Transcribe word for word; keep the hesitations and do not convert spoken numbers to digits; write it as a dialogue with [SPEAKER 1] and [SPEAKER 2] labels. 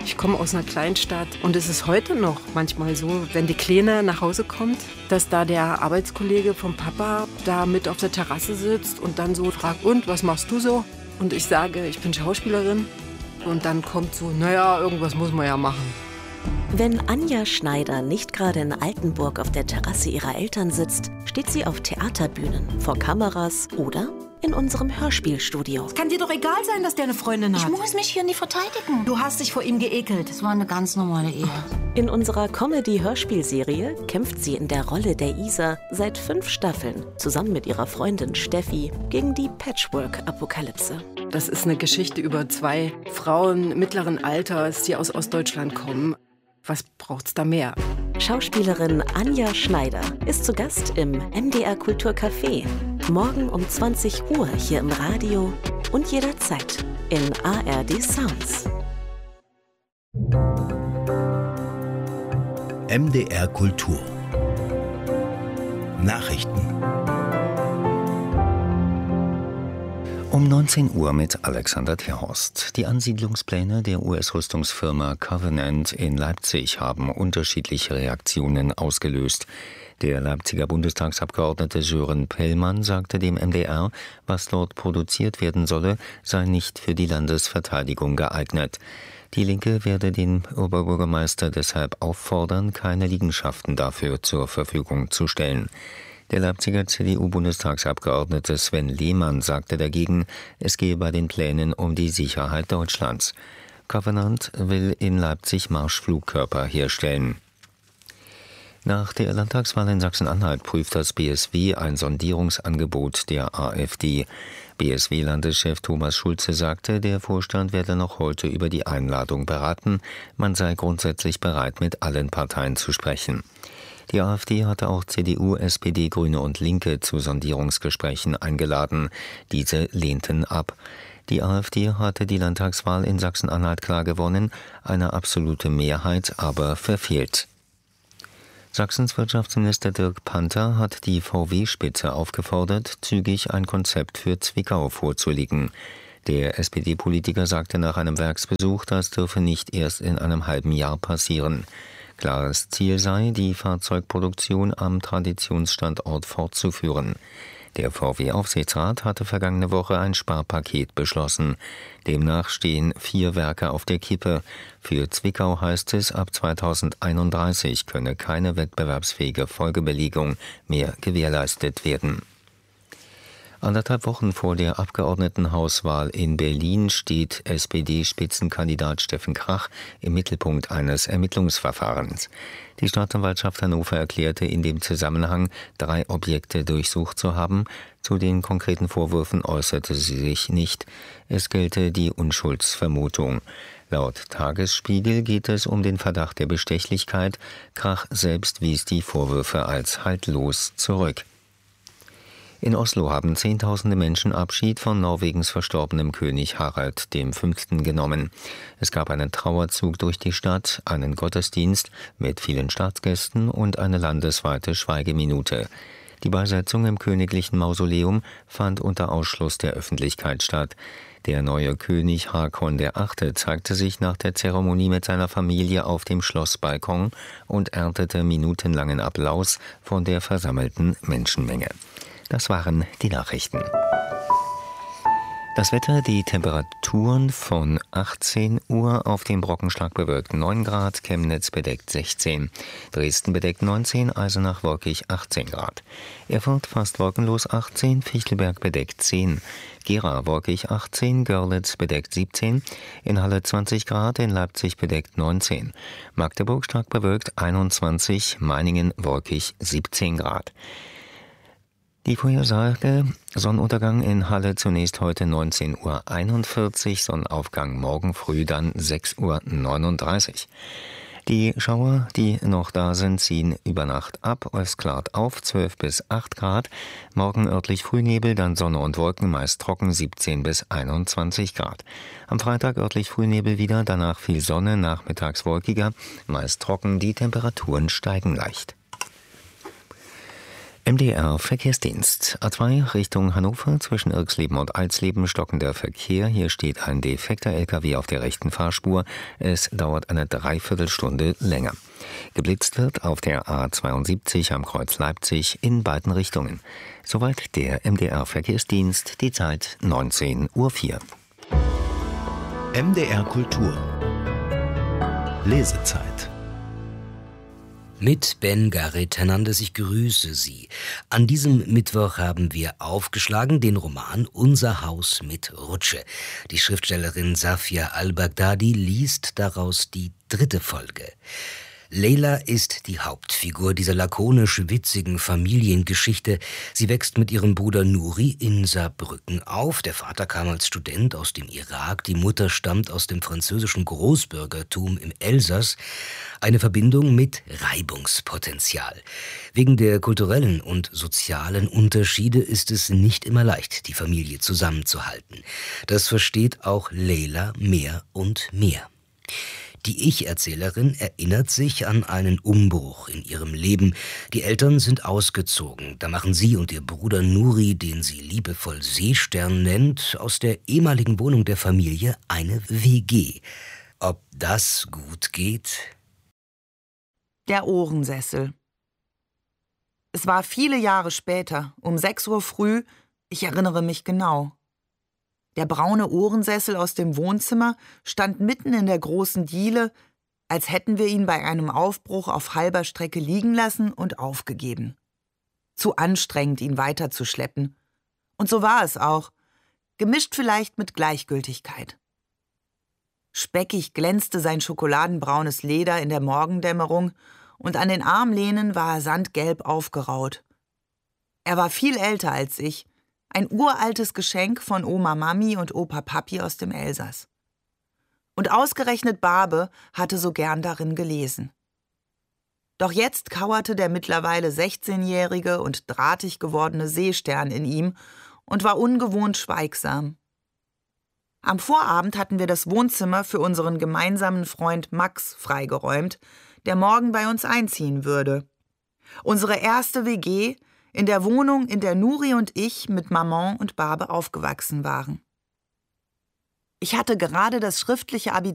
[SPEAKER 1] Ich komme aus einer Kleinstadt und es ist heute noch manchmal so, wenn die Kleine nach Hause kommt, dass da der Arbeitskollege vom Papa da mit auf der Terrasse sitzt und dann so fragt, und, was machst du so? Und ich sage, ich bin Schauspielerin. Und dann kommt so, naja, irgendwas muss man ja machen.
[SPEAKER 2] Wenn Anja Schneider nicht gerade in Altenburg auf der Terrasse ihrer Eltern sitzt, steht sie auf Theaterbühnen, vor Kameras oder in unserem Hörspielstudio.
[SPEAKER 3] Es kann dir doch egal sein, dass der eine Freundin hat.
[SPEAKER 4] Ich muss mich hier nicht verteidigen.
[SPEAKER 3] Du hast dich vor ihm geekelt.
[SPEAKER 4] Das war eine ganz normale Ehe.
[SPEAKER 2] In unserer Comedy-Hörspielserie kämpft sie in der Rolle der Isa seit fünf Staffeln zusammen mit ihrer Freundin Steffi gegen die Patchwork-Apokalypse.
[SPEAKER 1] Das ist eine Geschichte über zwei Frauen mittleren Alters, die aus Ostdeutschland kommen. Was braucht's da mehr?
[SPEAKER 2] Schauspielerin Anja Schneider ist zu Gast im M D R Kulturcafé. Morgen um zwanzig Uhr hier im Radio und jederzeit in A R D Sounds.
[SPEAKER 5] M D R Kultur Nachrichten um neunzehn Uhr mit Alexander Terhorst. Die Ansiedlungspläne der U S-Rüstungsfirma Covenant in Leipzig haben unterschiedliche Reaktionen ausgelöst. Der Leipziger Bundestagsabgeordnete Sören Pellmann sagte dem M D R, was dort produziert werden solle, sei nicht für die Landesverteidigung geeignet. Die Linke werde den Oberbürgermeister deshalb auffordern, keine Liegenschaften dafür zur Verfügung zu stellen. Der Leipziger C D U-Bundestagsabgeordnete Sven Lehmann sagte dagegen, es gehe bei den Plänen um die Sicherheit Deutschlands. Covenant will in Leipzig Marschflugkörper herstellen. Nach der Landtagswahl in Sachsen-Anhalt prüft das B S W ein Sondierungsangebot der AfD. B S W-Landeschef Thomas Schulze sagte, der Vorstand werde noch heute über die Einladung beraten. Man sei grundsätzlich bereit, mit allen Parteien zu sprechen. Die AfD hatte auch C D U, S P D, Grüne und Linke zu Sondierungsgesprächen eingeladen. Diese lehnten ab. Die AfD hatte die Landtagswahl in Sachsen-Anhalt klar gewonnen, eine absolute Mehrheit aber verfehlt. Sachsens Wirtschaftsminister Dirk Panther hat die V W-Spitze aufgefordert, zügig ein Konzept für Zwickau vorzulegen. Der S P D-Politiker sagte nach einem Werksbesuch, das dürfe nicht erst in einem halben Jahr passieren. Klares Ziel sei, die Fahrzeugproduktion am Traditionsstandort fortzuführen. Der V W-Aufsichtsrat hatte vergangene Woche ein Sparpaket beschlossen. Demnach stehen vier Werke auf der Kippe. Für Zwickau heißt es, ab zweitausendeinunddreißig könne keine wettbewerbsfähige Folgebelegung mehr gewährleistet werden. Anderthalb Wochen vor der Abgeordnetenhauswahl in Berlin steht S P D-Spitzenkandidat Steffen Krach im Mittelpunkt eines Ermittlungsverfahrens. Die Staatsanwaltschaft Hannover erklärte in dem Zusammenhang, drei Objekte durchsucht zu haben. Zu den konkreten Vorwürfen äußerte sie sich nicht. Es gelte die Unschuldsvermutung. Laut Tagesspiegel geht es um den Verdacht der Bestechlichkeit. Krach selbst wies die Vorwürfe als haltlos zurück. In Oslo haben Zehntausende Menschen Abschied von Norwegens verstorbenem König Harald V. genommen. Es gab einen Trauerzug durch die Stadt, einen Gottesdienst mit vielen Staatsgästen und eine landesweite Schweigeminute. Die Beisetzung im königlichen Mausoleum fand unter Ausschluss der Öffentlichkeit statt. Der neue König Hakon der Achte zeigte sich nach der Zeremonie mit seiner Familie auf dem Schlossbalkon und erntete minutenlangen Applaus von der versammelten Menschenmenge. Das waren die Nachrichten. Das Wetter, die Temperaturen von achtzehn Uhr auf dem Brockenschlag bewölkt neun Grad, Chemnitz bedeckt sechzehn, Dresden bedeckt neunzehn, Eisenach wolkig achtzehn Grad, Erfurt fast wolkenlos achtzehn, Fichtelberg bedeckt zehn, Gera wolkig achtzehn, Görlitz bedeckt siebzehn, in Halle zwanzig Grad, in Leipzig bedeckt neunzehn, Magdeburg stark bewölkt einundzwanzig, Meiningen wolkig siebzehn Grad. Die Vorhersage: Sonnenuntergang in Halle zunächst heute neunzehn Uhr einundvierzig, Sonnenaufgang morgen früh dann sechs Uhr neununddreißig. Die Schauer, die noch da sind, ziehen über Nacht ab. Es klart auf, zwölf bis acht Grad. Morgen örtlich Frühnebel, dann Sonne und Wolken, meist trocken, siebzehn bis einundzwanzig Grad. Am Freitag örtlich Frühnebel wieder, danach viel Sonne, nachmittags wolkiger, meist trocken, die Temperaturen steigen leicht. M D R Verkehrsdienst. A zwei Richtung Hannover zwischen Irxleben und Alsleben stockender Verkehr. Hier steht ein defekter L K W auf der rechten Fahrspur. Es dauert eine Dreiviertelstunde länger. Geblitzt wird auf der A zweiundsiebzig am Kreuz Leipzig in beiden Richtungen. Soweit der M D R Verkehrsdienst. Die Zeit neunzehn Uhr vier.
[SPEAKER 6] M D R Kultur. Lesezeit.
[SPEAKER 7] Mit Ben Garrett Hernandez, ich grüße Sie. An diesem Mittwoch haben wir aufgeschlagen den Roman Unser Haus mit Rutsche. Die Schriftstellerin Safia al-Baghdadi liest daraus die dritte Folge. Leila ist die Hauptfigur dieser lakonisch witzigen Familiengeschichte. Sie wächst mit ihrem Bruder Nuri in Saarbrücken auf. Der Vater kam als Student aus dem Irak, die Mutter stammt aus dem französischen Großbürgertum im Elsass. Eine Verbindung mit Reibungspotenzial. Wegen der kulturellen und sozialen Unterschiede ist es nicht immer leicht, die Familie zusammenzuhalten. Das versteht auch Leila mehr und mehr. Die Ich-Erzählerin erinnert sich an einen Umbruch in ihrem Leben. Die Eltern sind ausgezogen. Da machen sie und ihr Bruder Nuri, den sie liebevoll Seestern nennt, aus der ehemaligen Wohnung der Familie eine W G. Ob das gut geht?
[SPEAKER 8] Der Ohrensessel. Es war viele Jahre später, um sechs Uhr früh, ich erinnere mich genau. Der braune Ohrensessel aus dem Wohnzimmer stand mitten in der großen Diele, als hätten wir ihn bei einem Aufbruch auf halber Strecke liegen lassen und aufgegeben. Zu anstrengend, ihn weiterzuschleppen. Und so war es auch, gemischt vielleicht mit Gleichgültigkeit. Speckig glänzte sein schokoladenbraunes Leder in der Morgendämmerung und an den Armlehnen war er sandgelb aufgeraut. Er war viel älter als ich, ein uraltes Geschenk von Oma Mami und Opa Papi aus dem Elsass. Und ausgerechnet Barbe hatte so gern darin gelesen. Doch jetzt kauerte der mittlerweile sechzehnjährige und drahtig gewordene Seestern in ihm und war ungewohnt schweigsam. Am Vorabend hatten wir das Wohnzimmer für unseren gemeinsamen Freund Max freigeräumt, der morgen bei uns einziehen würde. Unsere erste W G in der Wohnung, in der Nuri und ich mit Maman und Barbe aufgewachsen waren. Ich hatte gerade das schriftliche Abitur